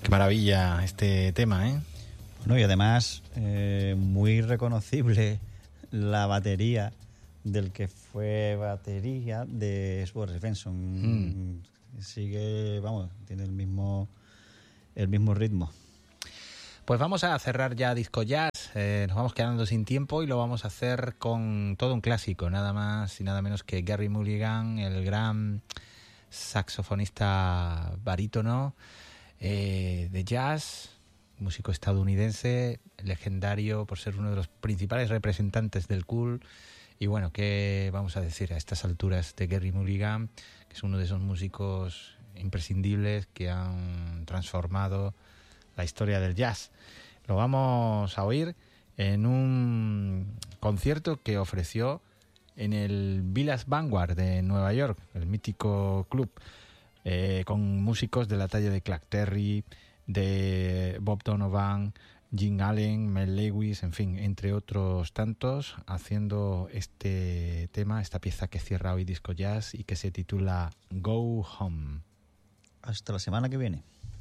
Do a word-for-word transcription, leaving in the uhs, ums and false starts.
Qué maravilla este tema, ¿eh? Bueno, y además eh, muy reconocible la batería del que fue batería de Boris Svensson. Mm. Sigue, vamos, tiene el mismo el mismo ritmo. Pues vamos a cerrar ya Disco Jazz. Eh, nos vamos quedando sin tiempo y lo vamos a hacer con todo un clásico, nada más y nada menos que Gerry Mulligan, el gran saxofonista barítono eh, de jazz, músico estadounidense, legendario por ser uno de los principales representantes del cool. Y bueno, ¿qué vamos a decir a estas alturas de Gerry Mulligan? Que es uno de esos músicos imprescindibles que han transformado la historia del jazz. Lo vamos a oír en un concierto que ofreció en el Village Vanguard de Nueva York, el mítico club, eh, con músicos de la talla de Clark Terry, de Bob Donovan, Gene Allen, Mel Lewis, en fin, entre otros tantos, haciendo este tema, esta pieza que cierra hoy Disco Jazz y que se titula Go Home. Hasta la semana que viene.